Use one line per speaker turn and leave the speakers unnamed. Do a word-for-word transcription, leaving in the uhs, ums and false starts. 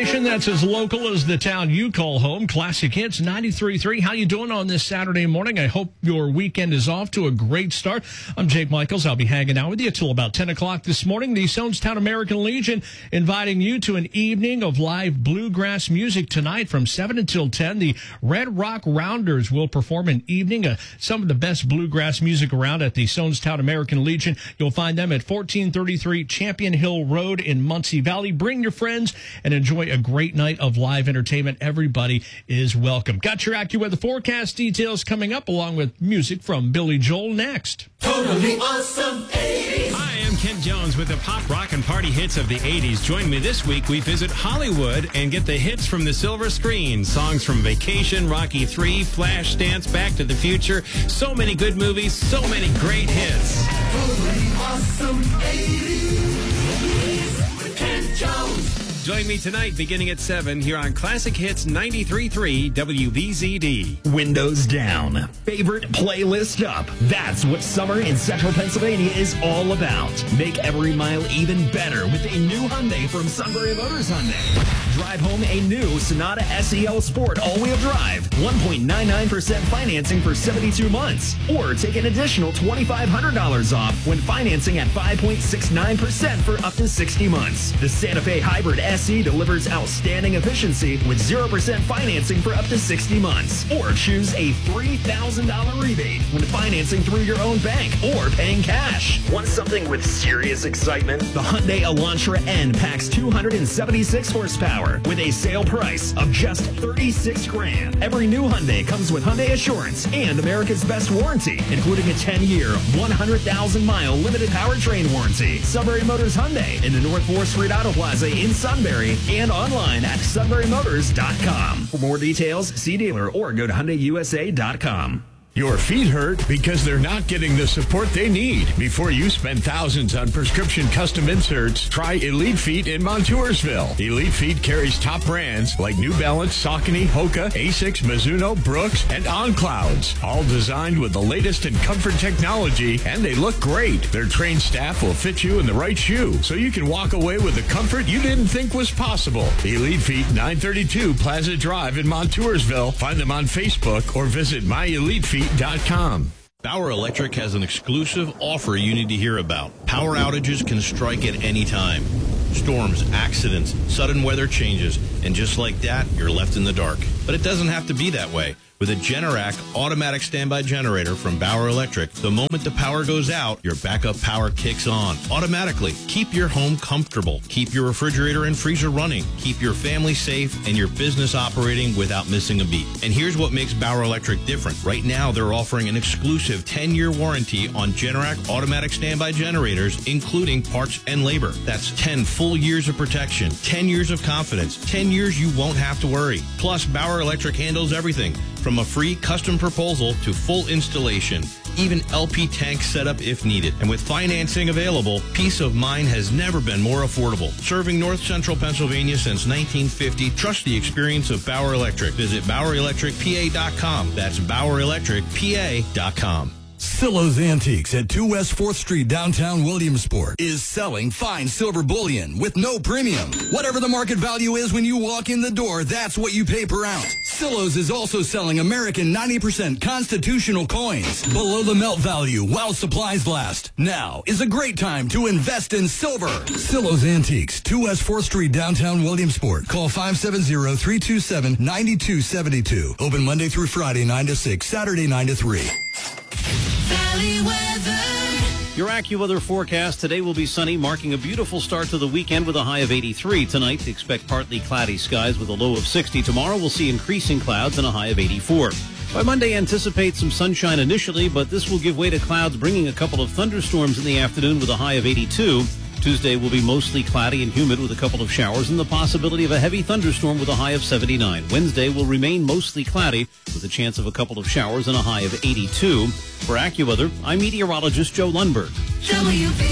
station that's as local as the town you call home. Classic Hits ninety-three point three. How you doing on this Saturday morning? I hope your weekend is off to a great start. I'm Jake Michaels. I'll be hanging out with you till about ten o'clock this morning. The Sonestown American Legion inviting you to an evening of live bluegrass music tonight from seven until ten. The Red Rock Rounders will perform an evening of some of the best bluegrass music around at the Sonestown American Legion. You'll find them at fourteen thirty-three Champion Hill Road in Muncie Valley. Bring your friends and enjoy a great night of live entertainment. Everybody is welcome. Got your AccuWeather forecast details coming up, along with music from Billy Joel next.
Totally awesome eighties.
Hi, I'm Kent Jones with the pop, rock, and party hits of the eighties. Join me this week. We visit Hollywood and get the hits from the silver screen. Songs from Vacation, Rocky three, Flashdance, Back to the Future. So many good movies, so many great hits.
Totally awesome eighties with Kent Jones.
Join me tonight beginning at seven here on Classic Hits ninety-three point three W B Z D.
Windows down. Favorite playlist up. That's what summer in Central Pennsylvania is all about. Make every mile even better with a new Hyundai from Sunbury Motors Hyundai. Drive home a new Sonata S E L Sport all-wheel drive. one point nine nine percent financing for seventy-two months. Or take an additional twenty-five hundred dollars off when financing at five point six nine percent for up to sixty months. The Santa Fe Hybrid S E delivers outstanding efficiency with zero percent financing for up to sixty months. Or choose a three thousand dollars rebate when financing through your own bank or paying cash. Want something with serious excitement? The Hyundai Elantra N packs two hundred seventy-six horsepower with a sale price of just thirty-six grand. Every new Hyundai comes with Hyundai Assurance and America's Best Warranty, including a ten-year, one hundred thousand mile limited powertrain warranty. Sunbury Motors Hyundai in the North fourth Street Auto Plaza in Sunbury and online at sunbury motors dot com. For more details, see dealer or go to hyundai u s a dot com.
Your feet hurt because they're not getting the support they need. Before you spend thousands on prescription custom inserts, try Elite Feet in Montoursville. Elite Feet carries top brands like New Balance, Saucony, Hoka, Asics, Mizuno, Brooks, and On Clouds. All designed with the latest in comfort technology, and they look great. Their trained staff will fit you in the right shoe, so you can walk away with the comfort you didn't think was possible. Elite Feet, nine thirty-two Plaza Drive in Montoursville. Find them on Facebook or visit my elite feet dot com.
Bauer Electric has an exclusive offer you need to hear about. Power outages can strike at any time. Storms, accidents, sudden weather changes, and just like that, you're left in the dark. But it doesn't have to be that way. With a Generac automatic standby generator from Bauer Electric, the moment the power goes out, your backup power kicks on automatically. Keep your home comfortable. Keep your refrigerator and freezer running. Keep your family safe and your business operating without missing a beat. And here's what makes Bauer Electric different. Right now, they're offering an exclusive ten-year warranty on Generac automatic standby generators, including parts and labor. That's ten full years of protection, ten years of confidence, ten years you won't have to worry. Plus, Bauer Electric handles everything from a free custom proposal to full installation, even L P tank setup if needed. And with financing available, peace of mind has never been more affordable. Serving North Central Pennsylvania since nineteen fifty, trust the experience of Bauer Electric. Visit Bauer Electric P A dot com. That's Bauer Electric P A dot com.
Silo's Antiques at two West fourth Street, downtown Williamsport, is selling fine silver bullion with no premium. Whatever the market value is when you walk in the door, that's what you pay per ounce. Silo's is also selling American ninety percent constitutional coins below the melt value while supplies last. Now is a great time to invest in silver. Silo's Antiques, two West fourth Street, downtown Williamsport. Call five seven zero, three two seven, nine two seven two. Open Monday through Friday, nine to six, Saturday, nine to three.
Valley weather.
Your AccuWeather forecast today will be sunny, marking a beautiful start to the weekend with a high of eighty-three. Tonight, expect partly cloudy skies with a low of sixty. Tomorrow, we'll see increasing clouds and a high of eighty-four. By Monday, anticipate some sunshine initially, but this will give way to clouds, bringing a couple of thunderstorms in the afternoon with a high of eighty-two. Tuesday will be mostly cloudy and humid with a couple of showers and the possibility of a heavy thunderstorm with a high of seventy-nine. Wednesday will remain mostly cloudy with a chance of a couple of showers and a high of eighty-two. For AccuWeather, I'm meteorologist Joe Lundberg.
W